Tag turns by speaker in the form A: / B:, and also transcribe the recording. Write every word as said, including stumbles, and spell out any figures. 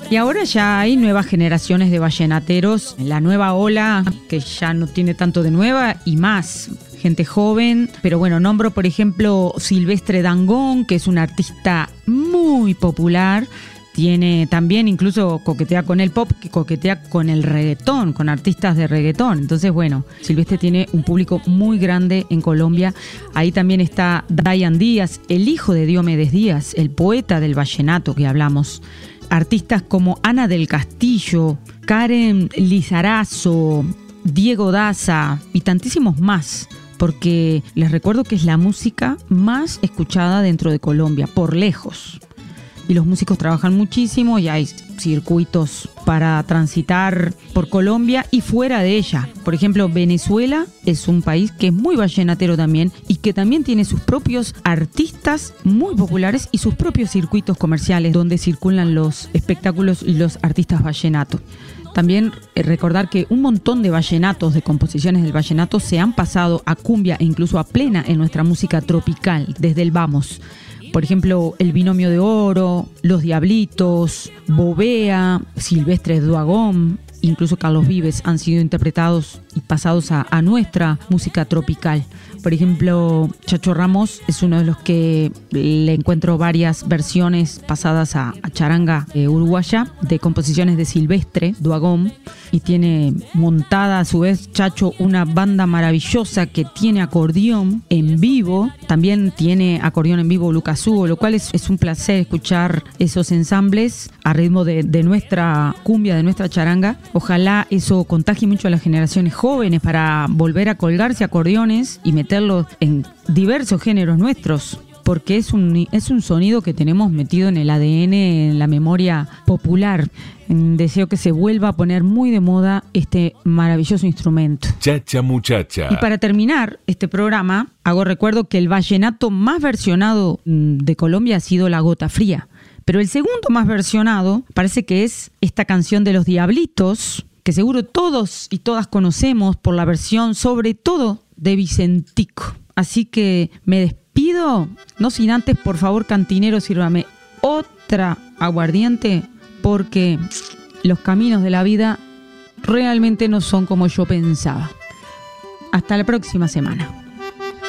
A: Y ahora ya hay nuevas generaciones de vallenateros, la nueva ola, que ya no tiene tanto de nueva y más. Gente joven, pero bueno, nombro por ejemplo Silvestre Dangond, que es un artista muy popular. Tiene también, incluso coquetea con el pop, que coquetea con el reggaetón, con artistas de reggaetón. Entonces, bueno, Silvestre tiene un público muy grande en Colombia. Ahí también está Dayan Díaz, el hijo de Diomedes Díaz, el poeta del vallenato que hablamos. Artistas como Ana del Castillo, Karen Lizarazo, Diego Daza y tantísimos más. Porque les recuerdo que es la música más escuchada dentro de Colombia, por lejos. Y los músicos trabajan muchísimo y hay circuitos para transitar por Colombia y fuera de ella. Por ejemplo, Venezuela es un país que es muy vallenatero también y que también tiene sus propios artistas muy populares y sus propios circuitos comerciales donde circulan los espectáculos y los artistas vallenatos. También recordar que un montón de vallenatos, de composiciones del vallenato, se han pasado a cumbia e incluso a plena en nuestra música tropical, desde el vamos. Por ejemplo, El Binomio de Oro, Los Diablitos, Bovea, Silvestre Dangond, incluso Carlos Vives han sido interpretados y pasados a, a nuestra música tropical. Por ejemplo, Chacho Ramos es uno de los que le encuentro varias versiones pasadas a, a charanga eh, uruguaya de composiciones de Silvestre Dangond, y tiene montada a su vez Chacho una banda maravillosa que tiene acordeón en vivo. También tiene acordeón en vivo Lucas Hugo, lo cual es, es un placer escuchar esos ensambles a ritmo de, de nuestra cumbia, de nuestra charanga. Ojalá eso contagie mucho a las generaciones jóvenes para volver a colgarse acordeones y meterlos en diversos géneros nuestros, porque es un, es un sonido que tenemos metido en el A D N, en la memoria popular. Deseo que se vuelva a poner muy de moda este maravilloso instrumento.
B: Chacha muchacha.
A: Y para terminar este programa, hago recuerdo que el vallenato más versionado de Colombia ha sido La Gota Fría. Pero el segundo más versionado parece que es esta canción de Los Diablitos, que seguro todos y todas conocemos por la versión, sobre todo, de Vicentico. Así que me despido, no sin antes, por favor, cantinero, sírvame otra aguardiente, porque los caminos de la vida realmente no son como yo pensaba. Hasta la próxima semana.